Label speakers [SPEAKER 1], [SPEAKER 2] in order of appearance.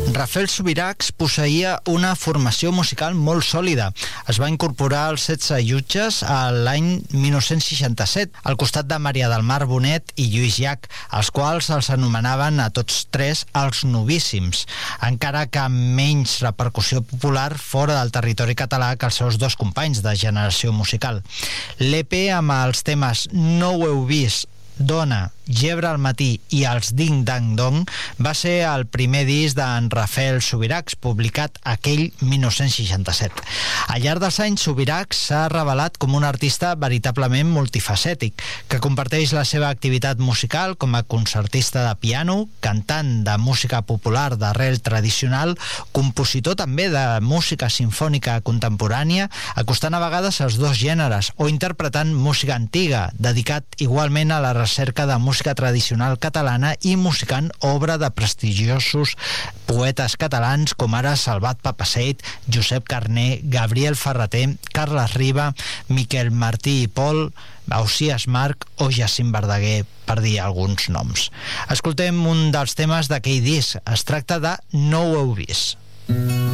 [SPEAKER 1] Rafael Subirachs posseïa una formació musical molt sòlida. Es va incorporar als 16 Jutges l'any 1967, al costat de Maria del Mar Bonet i Lluís Llach, els quals els anomenaven a tots tres els novíssims, encara que amb menys repercussió popular fora del territori català que els seus dos companys de generació musical. L'EP amb els temes No ho heu vist, Dona, Gebre al matí i els Ding Dang Dong va ser el primer disc d'en Rafael Subirachs, publicat aquell 1967. Al llarg dels anys, Subirachs s'ha revelat com un artista veritablement multifacètic, que comparteix la seva activitat musical com a concertista de piano, cantant de música popular d'arrel tradicional, compositor també de música simfònica contemporània, acostant a vegades els dos gèneres, o interpretant música antiga, dedicat igualment a la recerca de música tradicional catalana i musicant obra de prestigiosos poetes catalans com ara Salvat Papasseit, Josep Carner, Gabriel Ferrater, Carles Riba, Miquel Martí i Pol, Ausiàs Marc o Jacint Verdaguer, per dir alguns noms. Escoltem un dels temes d'aquell disc. Es tracta de No ho heu vist.